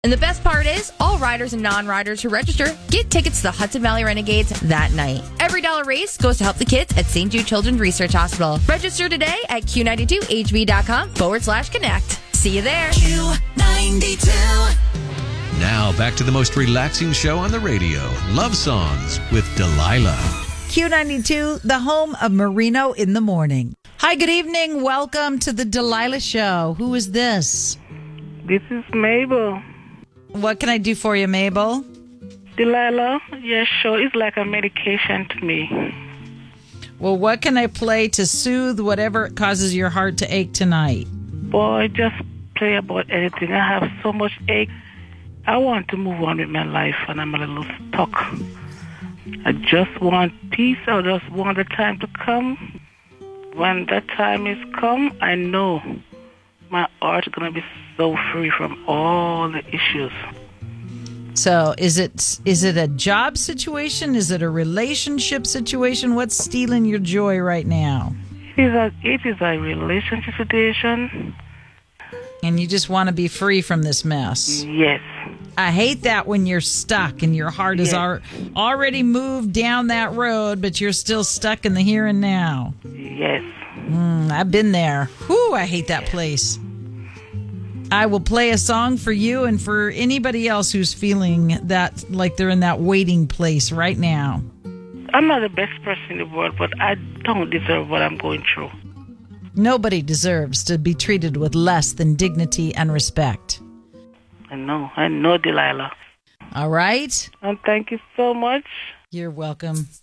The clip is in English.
And the best part is, all riders and non-riders who register get tickets to the Hudson Valley Renegades that night. Every dollar raised goes to help the kids at St. Jude Children's Research Hospital. Register today at Q92HV.com/connect. See you there. Q92. Now back to the most relaxing show on the radio, Love Songs with Delilah. Q92, the home of Merino in the morning. Hi, good evening. Welcome to the Delilah Show. Who is this? This is Mabel. What can I do for you, Mabel? Delilah, your show is like a medication to me. Well, what can I play to soothe whatever causes your heart to ache tonight? Boy, just play about anything. I have so much ache. I want to move on with my life, and I'm a little stuck. I just want peace. I just want the time to come. When that time is come, I know my heart is going to be so free from all the issues. So is it a job situation? Is it a relationship situation? What's stealing your joy right now? It is a relationship situation. And you just want to be free from this mess. Yes. I hate that when you're stuck and your heart is already moved down that road, but you're still stuck in the here and now. Yes. I've been there. Whew, I hate that place. I will play a song for you and for anybody else who's feeling that like they're in that waiting place right now. I'm not the best person in the world, but I don't deserve what I'm going through. Nobody deserves to be treated with less than dignity and respect. I know, Delilah. All right. And thank you so much. You're welcome.